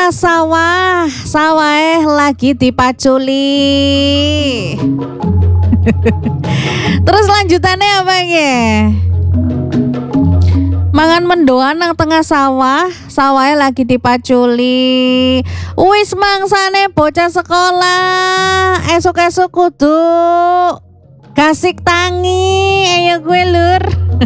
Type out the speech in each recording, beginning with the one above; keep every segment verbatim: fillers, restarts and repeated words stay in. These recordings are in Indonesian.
tengah sawah, sawah lagi dipaculi. Terus lanjutannya apa ya? Mangan mendoan nang tengah sawah, sawahnya lagi dipaculi. Wis mangsane bocah sekolah, esok-esok kudu gasik tangi, ayo gue lur.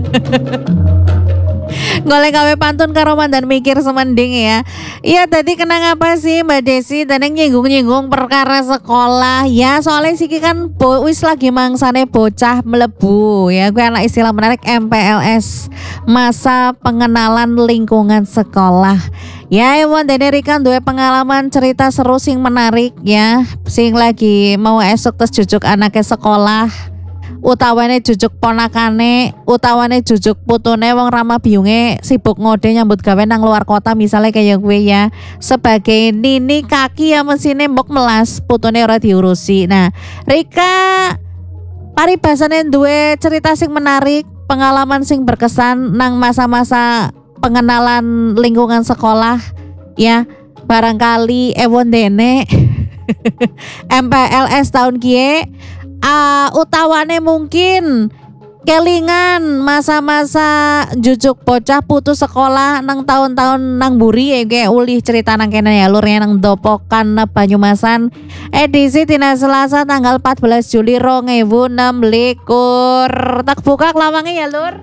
Golek gawe pantun karo mandan mikir semending ya. Iya tadi kenang apa sih Mbak Desi? Tadi nyinggung-nyinggung perkara sekolah. Ya soalnya sih kan bo, wis lagi mangsane bocah melebu ya. Gue anak istilah menarik M P L S, masa pengenalan lingkungan sekolah. Ya Ewan Dene Rika duwe pengalaman cerita seru sing menarik ya. Sing lagi mau esok tes jujuk anaknya sekolah. Utawane jujuk ponakane, utawane jujuk putune wong Rama Biyunge sibuk ngode nyambut gawe nang luar kota misalnya kayak gue ya. Sebagai nini kaki ya mesine mbok melas putune ora diurusi. Nah, Rika paribasane duwe cerita sing menarik, pengalaman sing berkesan nang masa-masa pengenalan lingkungan sekolah ya. Barangkali Ewon Dene M P L S tahun kie Uh, utawane mungkin kelingan masa-masa jujuk bocah putus sekolah nang tahun-tahun nang buri ya kayak ulih cerita nang kene ya lur nang Dopokan Banyumasan edisi dina Selasa tanggal empat belas Juli dua ribu enam belas. Tak buka kelawangnya ya lur.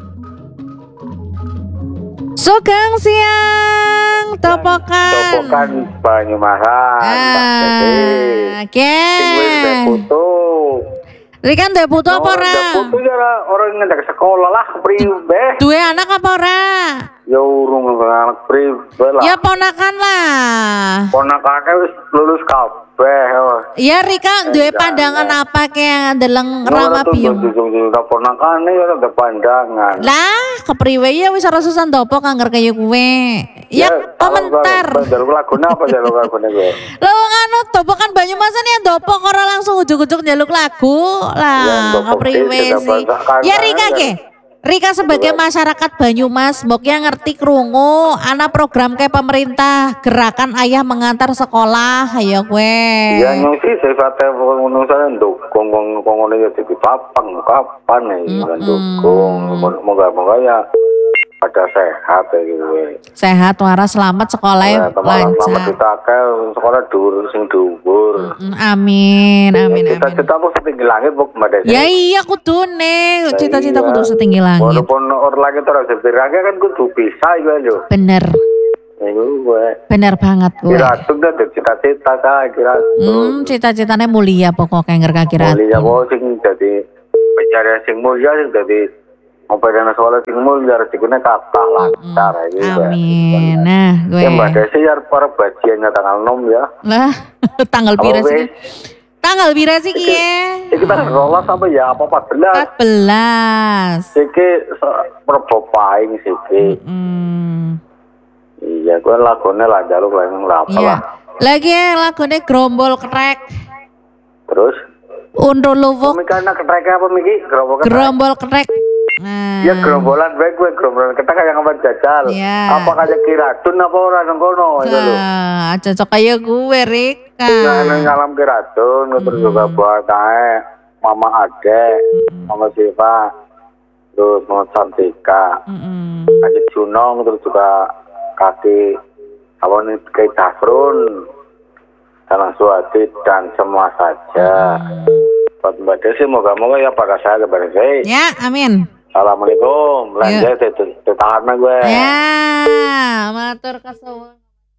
Sugeng siang Dopokan Dopokan Banyumasan. Ah, oke. Rikan duwe putu apa ora? Duwe putu ya orang ngendak sekolah lah priwe. Duwe anak apa ora? Ya urung anak priwe lah. Ya ponakan lah. Ponakane wis lulus kabeh. Ya Rika duwe pandangan apa kayak ndeleng Rama Biyung? Ponakane ya ada pandangan. Lah, kepriwe ya wis ora susah ndopo kangger kaya kowe. Ya, komentar. Jaluk lagune apa jaluk lagune kowe? Lah wong anu Dopokan Banyumasan ya ndopo ora langsung ujug-ujug njaluk lagu. Lah, kepriwe sih. Ya Rika ke? Rika sebagai masyarakat Banyumas, mboknya ngerti krungu ana program kayak pemerintah gerakan ayah mengantar sekolah, ayo kowe. Ya nyusi sifate ngono saya ndukung wong ngene ya dipapang kapan ya ndukung. Moga-moga ya pada sehat ya gitu. Sehat waras selamat sekolah lancar. Selamat kita ke sekolah dhuwur sing dhuwur. Amin, amin, amin. Cita-cita mau setinggi langit Mbok Mbak Desi. Ya iya kudune, cita-cita kudu setinggi langit. Walaupun orang langit terus sepirake kan kudu bisa ya lho. Bener. Bener banget gue. Kira tuh dah cita-cita ta kira. Hmm, cita-citanya mulia pokoknya ngerka kira. Mulia kok sing dadi pencarian sing mulia sing dadi Operasi soal sing mulia rezekinya kathah lancar iki. Amin. Nah, gue. Ya Mbak Desi ya para bajiannya tanggal enam ya. Lah, tanggal pira sih? Tanggal pira sih ki ya? Iki tanggal rolas apa ya? Apa empat belas? empat belas. Iki Prabu Paing siki. Hmm. Iya, gue lagune lah jaluk lah yang apa lah. Lagi lagune Grombol Krek. Terus? Undur Luwuk. Mikana ketrek apa miki? Grombol Krek. Grombol Krek. Nah. Ya gerombolan baik gue gerombolan kita kayak ngapain jajal. Ya. Apa kayak kiratun apa orang nongkono itu loh. Nah, cocok kayak gue Rika. Nah, ngalam kiratun terus juga buat kayak Mama Ade, Mama Siva, terus Mama Santika, Kaki Junong terus juga kaki apa nih kayak Dafrun, Tanah Suwati dan semua saja. Buat Mbak Desi moga-moga ya pada saya kepada saya. Ya, amin. Assalamualaikum. Lanjut ditahan gue. Ya, matur kesuwun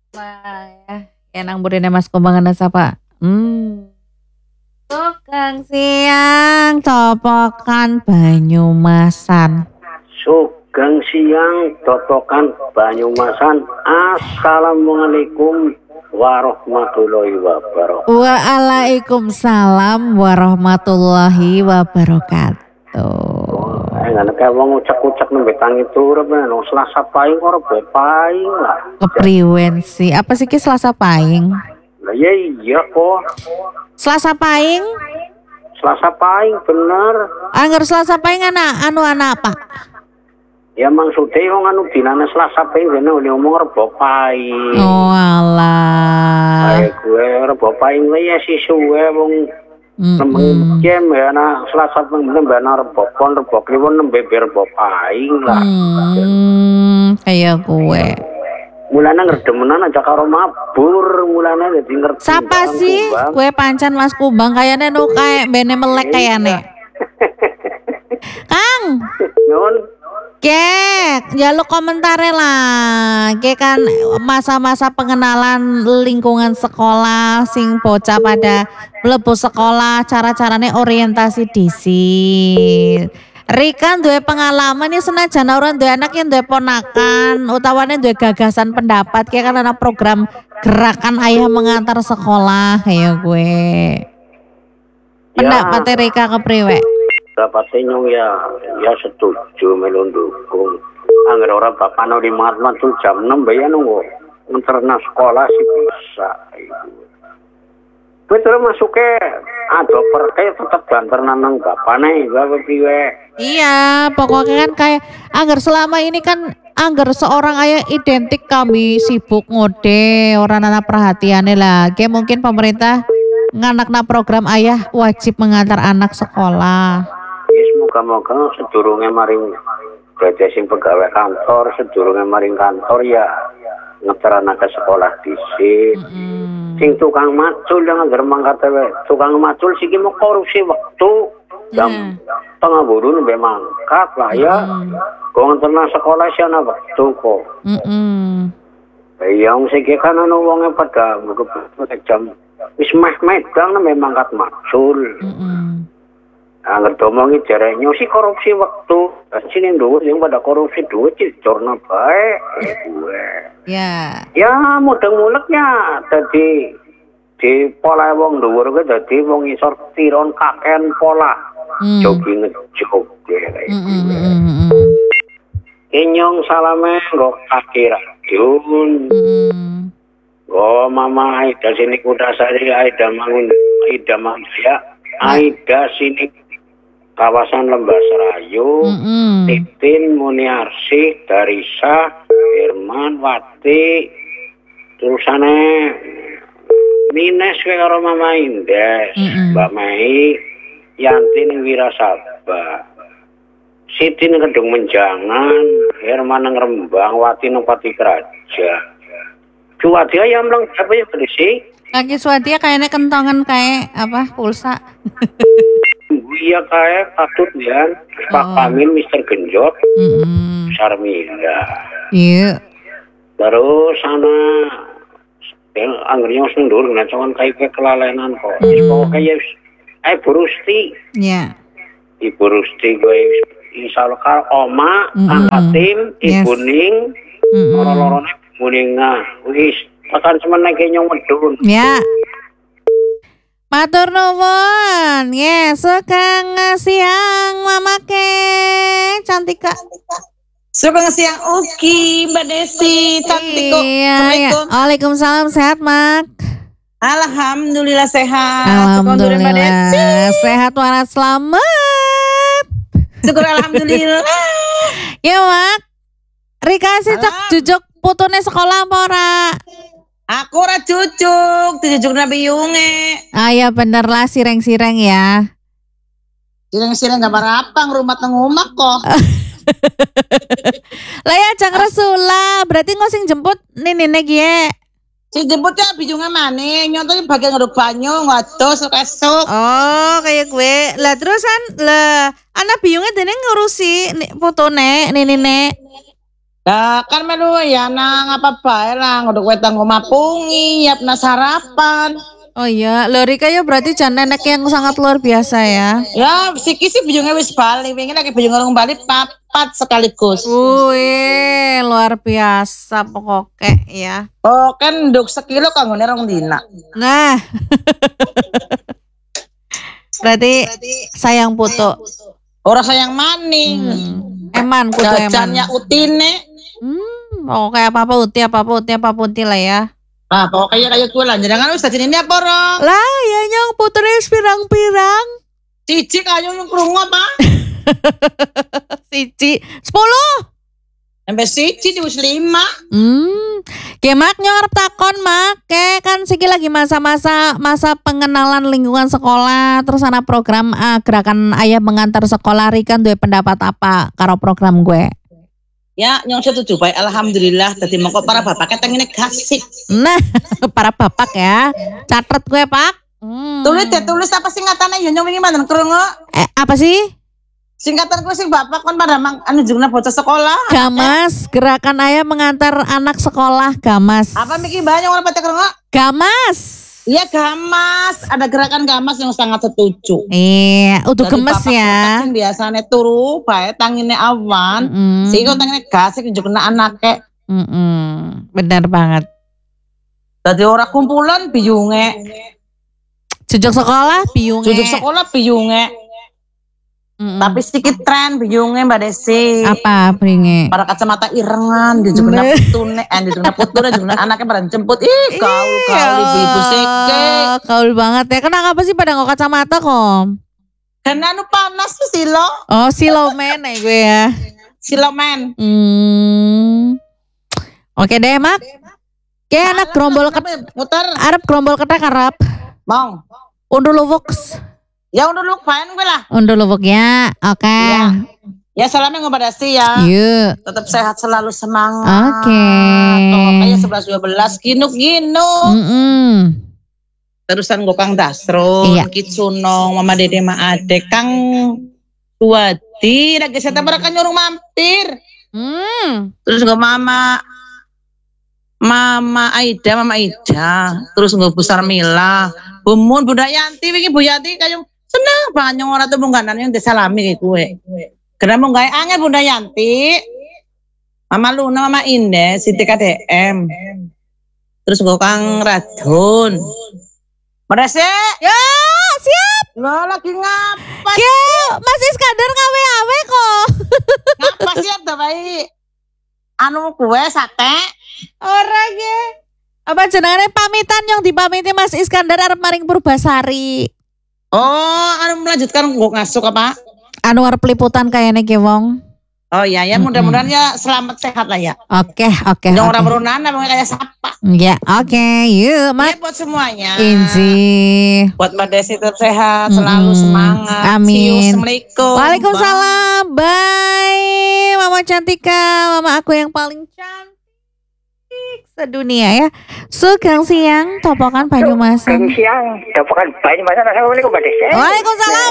ya. Enang burine Mas Kumbangan sapa? Hmm. Sugeng siang Dopokan Banyumasan. Sugeng siang Dopokan Banyumasan. Assalamualaikum warahmatullahi wabarakatuh. Waalaikumsalam warahmatullahi wabarakatuh. Nggak kayak wong ucak-ucak nembe tangi turun nang Selasa Pahing ora paing lah. Kepriwen sih? Apa sih ki Selasa Pahing? Lah ya iya kok. Selasa Pahing? Selasa Pahing bener. Angger Selasa Pahing anak anu anak apa? Ya maksudnya wong anu dinane Selasa Pahing dene ngomong Rebo Pahing. Oh alah. rebo paing ya si suwe wong nembe kem ya ana Selasa nembe ana rebo pon rebo kliwon nembe rebo paing lah. Hmm, kayak gue. Mulane ngerdemenan aja karo mabur, mulane dadi ngerti. Siapa sih? Kue pancen Mas Kumbang kayane nu kae bene melek kayane. Kang. Nun. Kek, jaluk komentare lah. Kek kan masa-masa pengenalan lingkungan sekolah sing bocah pada mlebu sekolah, cara-carane orientasi dhisik. Rika duwe pengalaman ya senajan ora duwe anak yang duwe ponakan, utawane duwe gagasan pendapat kayak kan ana program gerakan ayah mengantar sekolah ya gue. Pendapat ya. Rika kepriwe? Pendapatnya nyong ya ya setuju melu ndukung. Angger ora bapakno di matul jam enam bae nunggu. Nganterna sekolah sih bisa. Betul masuknya ada perke tetap banter nang bapakne bae piye. Iya, pokoknya kan kayak angger selama ini kan angger seorang ayah identik kami sibuk ngode, orang anak perhatiannya lah. Kayak mungkin pemerintah nganakna program ayah wajib mengantar anak sekolah. Yes, moga-moga sedurunge maring gaji sing pegawai kantor, sedurunge maring kantor ya ngeter anak ke sekolah dhisik. Mm-hmm. Sing tukang macul yang angger mangkat wae, tukang macul siki mau korupsi waktu jam yeah. tengah buru nembe mangkat lah ya. Kok ngeterna sekolah sih ana waktu kok. Heeh. Ya wong sing kan ana wonge pada mlebu jam wis meh medang nembe mangkat macul. Heeh. Angger domongi jarenyo si korupsi waktu, sini dhuwur yang pada korupsi duit corna bae. Ya. Ya mudeng-muleknya dadi di pola wong dhuwur kuwi dadi wong isor tiron kakean pola. Hmm. Jogging ngejog kayak gitu. Kenyong salame nggo kaki radiun. Hmm. Oh mama Aida sini Kudasari, Aida Mangun, Aida Mangjaya, Aida sini kawasan Lembah Serayu, mm-hmm. Titin, Muniarsi, Darisa, Firman, Wati, terusane Mines ke karo Mama Indes, mm-hmm. Mbak Mei, Yanti ning Wirasaba, Siti ning Kedung Menjangan, Herman ning Rembang, Wati ning Pati Kraja. Cuadia yang bilang apa ya berisi? Lagi Swadia kayaknya kentongan kayak apa pulsa. Iya kayak patut ya, Pak Pamin, Mister Genjot, mm-hmm. Sarmila. Iya. Terus sana, yang anggurnya sendur, nancawan kayak kelalenan kok. Mm-hmm. Pokoknya eh Burusti. Iya. Yeah. Ibu Rusti gue insya Allah karo Oma, mm-hmm. Angkatim, Ibu yes. Ning, mm-hmm. loro-lorone Muningah, wis akan semeneh nyong medun. Ya. Matur nuwun. Yes, Kang siang Mama Ke. Cantika. Sugeng siang Uki, Mbak Desi, cantik kok. Iya, iya. Waalaikumsalam, sehat, Mak? Alhamdulillah sehat. Alhamdulillah. Mbak Desi. Sehat waras selamat. Syukur alhamdulillah. Ya, Mak. Rika sih cek jujuk putune sekolah apa ora? Aku ora cucuk, dijujuk Nabi Yunge. Ah ya bener lah, sireng-sireng ya. Sireng-sireng gambar apa, ngerumat ngerumak kok. Lah ya Jang Resula, berarti nggak sing jemput nih nenek ya. Si jemputnya bijungnya mana? Nyontohnya bagian ngeruk banyu, ngados, esok. Oh kayak gue. Lah terusan, lah anak biungnya dene ngurusi fotone nih nenek. Nah, kan melu ya nang apa bae lah nguduk wetang ngomapungi, yapna sarapan. Oh iya, lho Rika ya berarti jan nenek yang sangat luar biasa ya. Ya, siki sih bijungnya wis bali, pengen lagi bijung ngurung bali papat sekaligus. Wih, luar biasa pokoknya ya. Oh, kan nduk sekilo kanggone rong dina. Nah. berarti, berarti sayang putu. Ora sayang maning. Hmm. Eman kudu eman. Jajannya utine. Hmm, oh kayak apa-apa uti apa-apa uti apa putih lah ya. Ah, pokoknya kayak gue lah. Jangan wis dadi ini apa rong? Lah, ya nyong putere pirang-pirang. Cici kayu yang krungu apa? Cici sepuluh. Sampai siji di wis lima. Hmm. Ke mak nyorep takon mak, ke kan siki lagi masa-masa masa pengenalan lingkungan sekolah, terus ana program uh, gerakan ayah mengantar sekolah Rikan duwe pendapat apa karo program gue? Ya, nyong setuju baik alhamdulillah tadi mongko para bapak ketengine gasik. Nah, para bapak ya. Catet gue, Pak. Hmm. Tulis deh, tulis apa singkatannya ya nyong wingi manten krungu. Eh, apa sih? Singkatan gue sing bapak kan pada mang anu jungna bocah sekolah. Gamas, gerakan ayah mengantar anak sekolah Gamas. Apa mikir banyak orang pada krungu? Gamas. Iya Gamas, ada gerakan Gamas yang sangat setuju. Iya, udah gemes ya. Biasanya turu, baik tangine awan, mm-hmm. sehingga tangine gasik juga anaknya. Mm-hmm. Benar banget. Tadi orang kumpulan biyunge. Cucuk sekolah biyunge. Cucuk sekolah biyunge. Mm-hmm. Tapi sedikit tren biyunge Mbak Desi. Apa biyunge? Para kacamata irengan, dia juga putune, eh dia juga putune, juga anaknya pada jemput. Ih, kaul kaul ibu-ibu seke. Kaul banget ya. Kenapa sih pada nggak kacamata kok? Karena anu panas tuh silo. Oh silomen ya gue ya. Silomen. Hmm. Oke deh mak. Kayak anak gerombol ket. Muter. Arab gerombol ketek Arab. Bang. Undur luvuks. Ya undur luk fine gue lah. Undur lubuk ya. Oke. Okay. Ya. Ya salamnya kepada si ya. Yuk. Tetap sehat selalu semangat. Oke. Okay. Kayak sebelas dua belas ginuk-ginuk. Mm -mm. Terusan gue Kang Dasro, iya. Kitsunong, Mama Dede Ma Ade, Kang Tuadi, lagi saya mereka nyuruh mampir. Hmm. Terus gue Mama Mama Aida, Mama Aida, terus gue Bu Sarmila, Bu Mun, Bu Dayanti, wingi Bu Yanti kayak seneng banget nyong ora tuh mungganan yang disalami kayak gue. Karena mau gaya angin Bunda Yanti, Mama Luna, Mama Inde, Siti K D M, terus gue Kang Radun, Merese, ya siap. Lo lagi ngapa? Ke Mas Iskandar ngawe-awe kok. Ngapa sih ada baik? Anu gue sate. Orang ya. Apa jenenge pamitan yang dipamiti Mas Iskandar arep maring Purbasari. Oh, anu melanjutkan gue ngasuk apa? Anu arep liputan kayaknya ke wong. Oh iya ya, mudah-mudahan ya selamat sehat lah ya. Oke, oke. Yang orang berunan namanya kayak siapa? Ya, oke. Yuk, Mak. Ya, buat semuanya. Inci. Buat Mbak Desi tetap sehat, selalu mm-hmm. semangat. Amin. Assalamualaikum. Waalaikumsalam. Bye. Mama Cantika, mama aku yang paling cantik sedunia ya. Sugeng siang, topokan Banyumasan. Sugeng siang, topokan Banyumasan. Assalamualaikum Mbak Desi. Waalaikumsalam.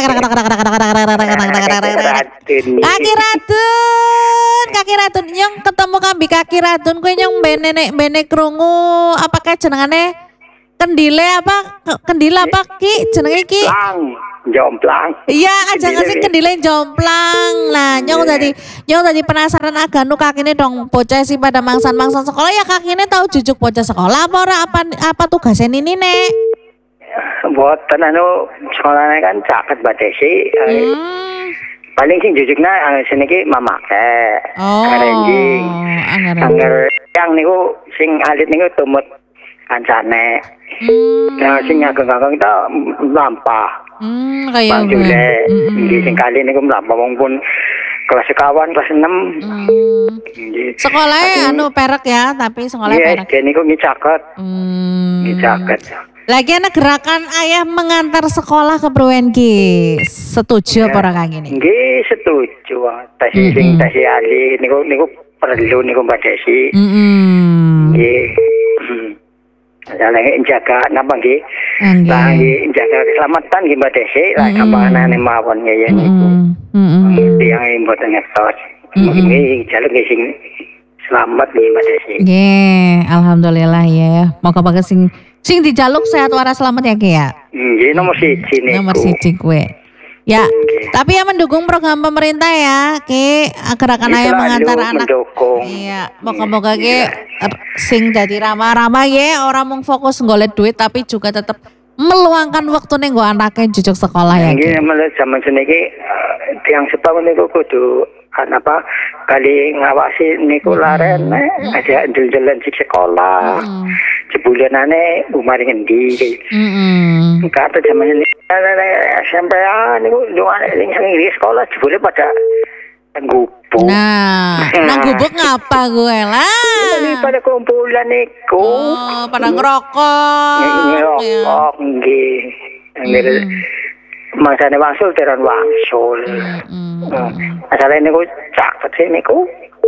Kaki Ratun, Kaki Ratun nyong ketemu kambi Kaki Ratun kowe nyong bene bene krungu apakah jenengane kendile apa kendile apa Ki jenenge Ki? Jomplang. Iya, aja ngasih kendile jomplang. Nah, nyong tadi nyong tadi penasaran agak nu kakine dong bocah sih pada mangsan-mangsan sekolah ya kakine tahu jujuk bocah sekolah apa ora apa apa tugasnya ini nek? Boten anu sekolahnya kan caket Mbak Desi. Hmm. Paling sing jujukna seniki mamake. Oh. Karenjing. Angger yang niku sing alit niku tumut kancane. Hmm. Nah sing ageng-ageng itu lampah. Hmm, kayak Bang Jule, di sing kali niku mlampah wong pun kelas sekawan, kelas enam. Hmm. Sekolahnya anu perak ya, tapi sekolahnya yeah, perak. Iya, niku ngicaket. Hmm. Ngicaket. Lagi ana gerakan ayah mengantar sekolah ke Bruwen Ki. Setuju apa ora kang ini? Nggih, setuju. Tes sing tes ali niku niku perlu niku Mbak Desi. Heeh. Nggih. Jalan jaga napa nggih? Nggih, jaga keselamatan nggih Mbak Desi, lah kamane mawon ya niku. Heeh. Tiyang mboten ngertos. Nggih, jalan nggih sing selamat nggih Mbak Desi. Nggih, alhamdulillah ya. Moga-moga sing sing dijaluk sehat waras selamat ya Ki ya. Nggih, nomor siji niku. Nomor siji kowe. Ya, okay. Tapi ya mendukung program pemerintah ya, Ki, gerakan ayah mengantar anak. Mendukung. Iya, moga-moga Ki sing dadi ramah-ramah ya, orang mau fokus nggolet duit tapi juga tetap meluangkan waktu nih gue anaknya jujuk sekolah ya. Nggih, malah zaman seniki uh, tiang sepau niku kudu apa kali ngawasi niku laren hmm. aja jalan di sekolah. Hmm. Sebulanane umar ngendi. Heeh. Hmm. Kata zaman ini S M P niku luar ning sekolah jebule pada Nang gubuk. Nah, nang gubuk ngapa gue lah? Ini pada kumpulan niku. Oh, pada ngerokok. Ngerokok nggih. Nggih. Mangsane wangsul teron wangsul. Heeh. Asale niku caket sih niku.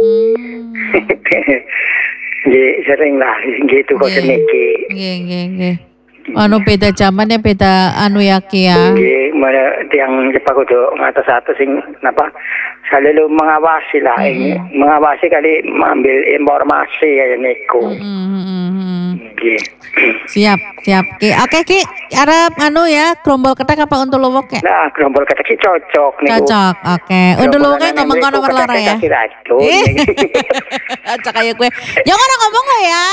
Nggih, sering lah gitu kok seniki. Nggih, nggih, nggih. Anu beda zaman ya beda anu ya Ki ya. Nggih, mana tiang Jepang kudu ngatos-atos sing napa selalu mengawasi lah, hmm. mengawasi kali mengambil informasi kayak niku. Nggih. Siap, siap Ki. Oke Ki, arep anu ya gerombol ketek apa untuk luwuk ya? Nah, gerombol ketek cocok niku. Cocok. Oke. Untuk luwuknya ngomong kono nomor loro ya. Cocok kayak gue. Ya kono ngomong lo ya.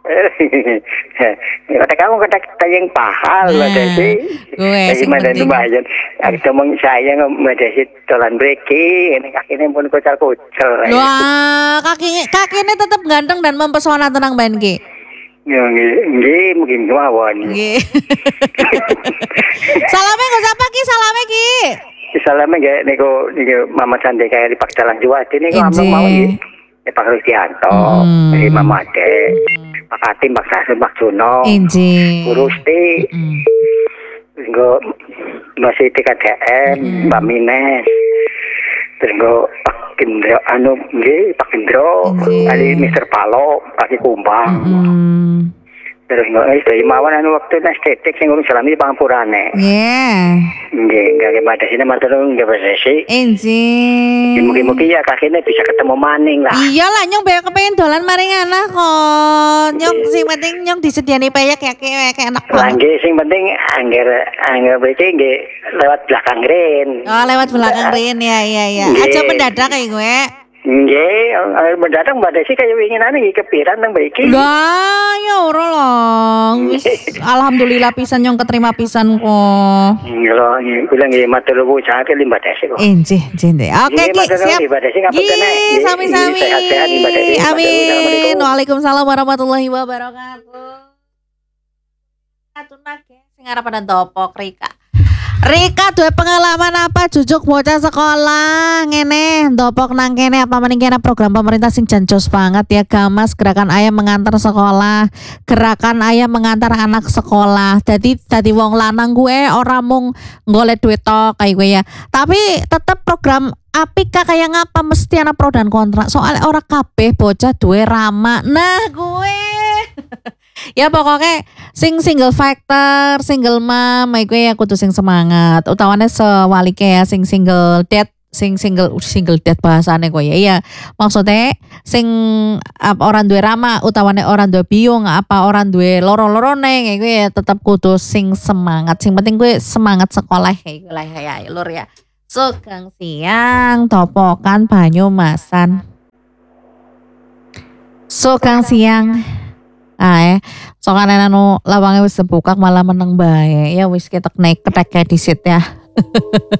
Kata kamu kata tayang pahal nah, ada sih. Gue sih mana lumayan. Aku mau saya ada sih jalan breki. Ini kakinya pun kucal-kucal. Wah, kakinya kakinya tetap ganteng dan mempesona tenang Banki. Ya, nggih, mungkin mawon. Nggih. Salamnya nggak siapa Ki, salamnya Ki. Salamnya nggak niku niku Mama Sande kayak di Pak Jalan Juwati niku amba mau nggih. Pak Rustianto, dari Mama Ade. Pak Katim, Pak Sasun, Pak Juno, Inji, Bu Rusti, terus Mbak Siti K D M, Mbak Mines, terus Pak Gendro, anu nggih Pak Gendro, kali Mister Palo, Pak Kumbang, terus nggak dari mawon anu waktu nas tetek sing urung salami pangampurane. Yeah. Nggih, nggak ada sini matur nggak bisa sih. Inji. Mungkin-mungkin ya kakeknya bisa ketemu maning lah. Iyalah nyong banyak kepengen dolan maring anak kok. Nyong sing penting nyong disediani payek ya kayak kayak enak banget. Langge sing penting angger angger bece nggih lewat belakang rin. Oh, lewat belakang rin ya iya iya. Aja mendadak kayak gue. Nggih, mendadak Mbak Desi kayak winginane nggih kepiran nang mriki. Lah, ya ora lah. Alhamdulillah pisan nyong keterima pisan kok. Lho, kula nggih matur nuwun sanget li Mbak Desi kok. Injih, jinde. Oke, Ki, siap. Mbak Desi ngapunten nek. Sami-sami. Sehat-sehat Mbak Desi. Amin. Waalaikumsalam warahmatullahi wabarakatuh. Atunak ya, sing arep pada topok Rika. Rika duwe pengalaman apa jujuk bocah sekolah ngene ndopok nang kene apa mending kene program pemerintah sing jancos banget ya Gamas gerakan ayah mengantar sekolah gerakan ayah mengantar anak sekolah jadi tadi wong lanang gue ora mung golek duit tok kayak gue ya tapi tetep program apik kayak ngapa mesti ana pro dan kontra soalnya ora kabeh bocah duwe rama nah gue ya pokoknya sing single factor, single mom, gue ya kudu sing semangat. Utawane sewalike ya sing single dad, sing single single dad bahasane gue ya. Iya, maksudnya sing apa orang duwe rama, utawane orang duwe biung, apa orang duwe loro-lorone, gue ya tetap kudu sing semangat. Sing penting gue semangat sekolah kayak gue lah ya, lur ya. Sugeng siang, topokan Banyumasan. Sugeng siang. Ah, eh, soalnya anu lawangnya wis buka malah meneng bae ya wis ketek naik ketek disit ya.